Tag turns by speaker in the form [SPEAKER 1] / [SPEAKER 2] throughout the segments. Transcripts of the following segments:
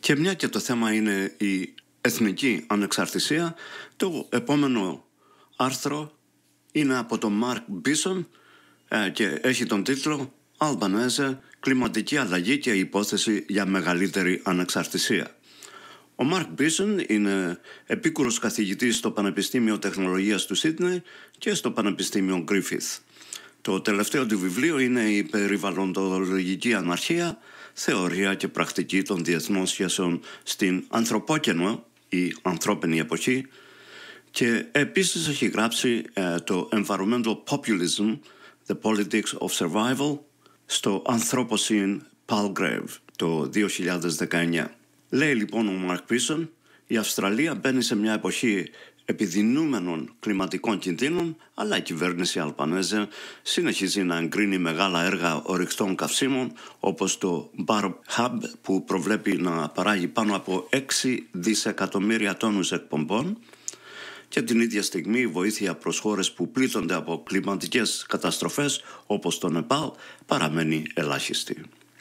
[SPEAKER 1] Και μια και το θέμα είναι η εθνική ανεξαρτησία, το επόμενο άρθρο είναι από τον Μαρκ Μπίσον και έχει τον τίτλο «Αλμπανέζε, κλιματική αλλαγή και υπόθεση για μεγαλύτερη ανεξαρτησία». Ο Μαρκ Μπίσον είναι επίκουρος καθηγητής στο Πανεπιστήμιο Τεχνολογίας του Σίδνεϊ και στο Πανεπιστήμιο Γκρίφιθ. Το τελευταίο του βιβλίο είναι «Η περιβαλλοντολογική αναρχία, θεωρία και πρακτική των διεθνών σχέσεων στην ανθρωπόκαινο ή ανθρώπινη εποχή», και επίσης έχει γράψει το Environmental Populism, The Politics of Survival στο Anthropocene Palgrave το 2019. Λέει λοιπόν ο Μαρκ Μπίσον, η Αυστραλία μπαίνει σε μια εποχή επιδεινούμενων κλιματικών κινδύνων, αλλά η κυβέρνηση Αλμπανέζε συνεχίζει να εγκρίνει μεγάλα έργα ορυκτών καυσίμων, όπως το Barb Hub, που προβλέπει να παράγει πάνω από 6 δισεκατομμύρια τόνους εκπομπών, και την ίδια στιγμή η βοήθεια προς χώρες που πλήττονται από κλιματικές καταστροφές, όπως το Νεπάλ, παραμένει ελάχιστη.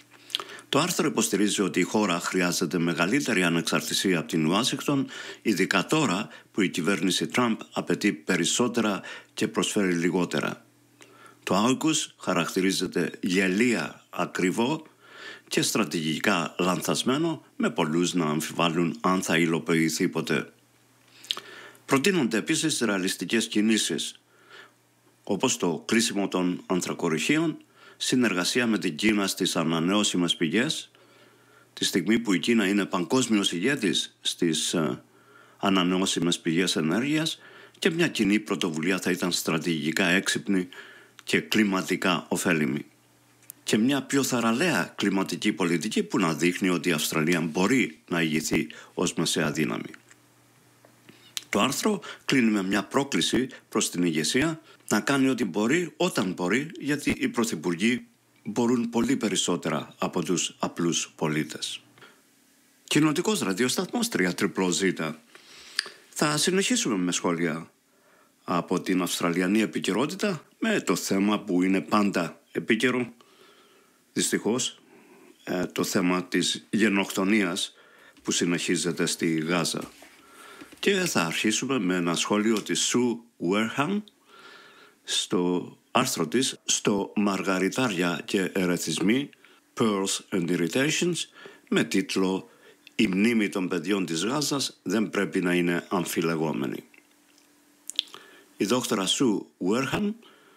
[SPEAKER 1] Το άρθρο υποστηρίζει ότι η χώρα χρειάζεται μεγαλύτερη ανεξαρτησία από την Ουάσιγκτον, ειδικά τώρα που η κυβέρνηση Τραμπ απαιτεί περισσότερα και προσφέρει λιγότερα. Το AUKUS χαρακτηρίζεται γελία ακριβό και στρατηγικά λανθασμένο, με πολλούς να αμφιβάλλουν αν θα υλοποιηθεί ποτέ. Προτείνονται επίσης ρεαλιστικές κινήσεις, όπως το κλείσιμο των ανθρακοριχείων, συνεργασία με την Κίνα στις ανανεώσιμες πηγές, τη στιγμή που η Κίνα είναι παγκόσμιος ηγέτης στις ανανεώσιμες πηγές ενέργειας, και μια κοινή πρωτοβουλία θα ήταν στρατηγικά έξυπνη και κλιματικά ωφέλιμη. Και μια πιο θαραλέα κλιματική πολιτική που να δείχνει ότι η Αυστραλία μπορεί να ηγηθεί ως μεσαία δύναμη. Το άρθρο κλείνει με μια πρόκληση προς την ηγεσία να κάνει ό,τι μπορεί όταν μπορεί, γιατί οι πρωθυπουργοί μπορούν πολύ περισσότερα από τους απλούς πολίτες. Κοινοτικός ραδιοσταθμός 3ZZZ. Θα συνεχίσουμε με σχόλια από την Αυστραλιανή επικαιρότητα, με το θέμα που είναι πάντα επίκαιρο, δυστυχώς, το θέμα της γενοκτονίας που συνεχίζεται στη Γάζα. Και θα αρχίσουμε με ένα σχόλιο της Σου Βέρχαμ στο άρθρο της στο «Μαργαριτάρια και ερεθισμοί, Pearls and Irritations», με τίτλο «Η μνήμη των παιδιών της Γάζας δεν πρέπει να είναι αμφιλεγόμενη». Η δόκτωρα Σου Βέρχαμ,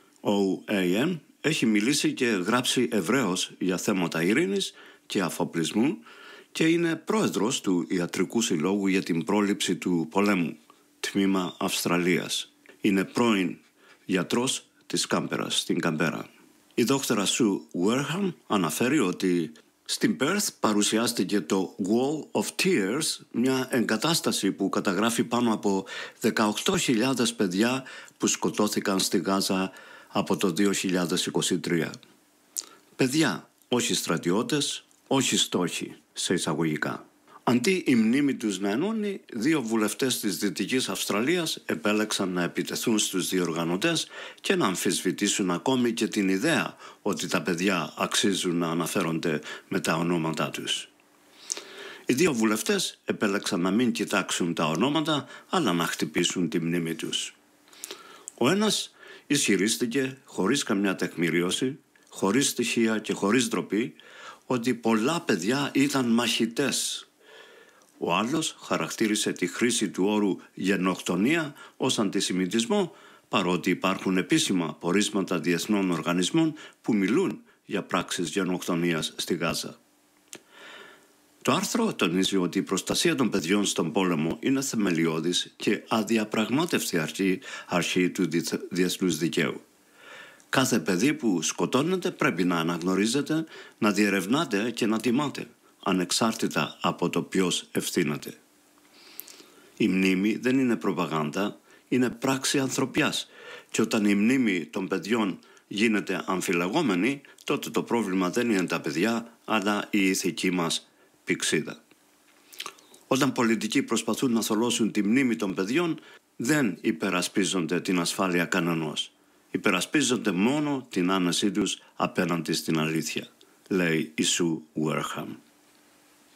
[SPEAKER 1] OAM, έχει μιλήσει και γράψει ευρέως για θέματα ειρήνης και αφοπλισμού και είναι πρόεδρος του Ιατρικού Συλλόγου για την Πρόληψη του Πολέμου, τμήμα Αυστραλίας. Είναι πρώην γιατρός της Κάμπερας, στην Καμπέρα. Η δόκτωρα Σου Βέρχαμ αναφέρει ότι στην Πέρθ παρουσιάστηκε το Wall of Tears, μια εγκατάσταση που καταγράφει πάνω από 18.000 παιδιά που σκοτώθηκαν στη Γάζα από το 2023. Παιδιά, όχι στρατιώτες, όχι στόχοι, σε εισαγωγικά. Αντί η μνήμη τους να ενώνει, 2 βουλευτές της Δυτικής Αυστραλίας επέλεξαν να επιτεθούν στους διοργανωτές και να αμφισβητήσουν ακόμη και την ιδέα ότι τα παιδιά αξίζουν να αναφέρονται με τα ονόματά τους. Οι 2 βουλευτές επέλεξαν να μην κοιτάξουν τα ονόματα, αλλά να χτυπήσουν τη μνήμη τους. Ο ένας ισχυρίστηκε, χωρίς καμιά τεκμηρίωση, χωρίς στοιχεία και χωρίς ντροπή, ότι πολλά παιδιά ήταν μαχητές. Ο άλλος χαρακτήρισε τη χρήση του όρου γενοκτονία ως αντισημιτισμό, παρότι υπάρχουν επίσημα πορίσματα διεθνών οργανισμών που μιλούν για πράξεις γενοκτονίας στη Γάζα. Το άρθρο τονίζει ότι η προστασία των παιδιών στον πόλεμο είναι θεμελιώδης και αδιαπραγμάτευτη αρχή του διεθνούς δικαίου. Κάθε παιδί που σκοτώνεται πρέπει να αναγνωρίζεται, να διερευνάται και να τιμάται, ανεξάρτητα από το ποιος ευθύνεται. Η μνήμη δεν είναι προπαγάνδα, είναι πράξη ανθρωπιάς, και όταν η μνήμη των παιδιών γίνεται αμφιλεγόμενη, τότε το πρόβλημα δεν είναι τα παιδιά, αλλά η ηθική μας πυξίδα. Όταν πολιτικοί προσπαθούν να θολώσουν τη μνήμη των παιδιών, δεν υπερασπίζονται την ασφάλεια κανενός. Υπερασπίζονται μόνο την άνεσή τους απέναντι στην αλήθεια, λέει η Σου Βέρχαμ.